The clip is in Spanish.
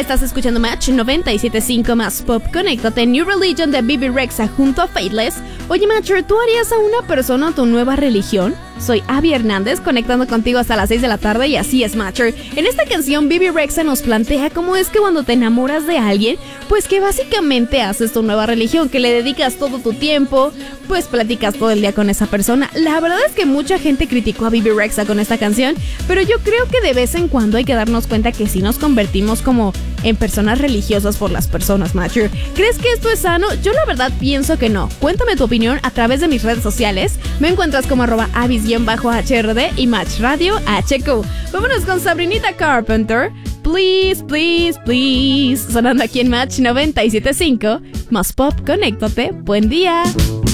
Estás escuchando Match 97.5 más Pop. Conéctate, New Religion de Bebe Rexha junto a Faithless. Oye, Matcher, ¿tú harías a una persona tu nueva religión? Soy Abby Hernández, conectando contigo hasta las 6 de la tarde y así es, Matcher. En esta canción, Bebe Rexha nos plantea cómo es que cuando te enamoras de alguien, pues que básicamente haces tu nueva religión, que le dedicas todo tu tiempo, pues platicas todo el día con esa persona. La verdad es que mucha gente criticó a Bebe Rexha con esta canción, pero yo creo que de vez en cuando hay que darnos cuenta que si nos convertimos como en personas religiosas por las personas, Matcher. ¿Crees que esto es sano? Yo la verdad pienso que no. Cuéntame tu opinión a través de mis redes sociales. Me encuentras como @abis_HRD y Match Radio HQ. Vámonos con Sabrinita Carpenter. Please, please, please. Sonando aquí en Match 97.5. Más Pop, conéctate. Buen día.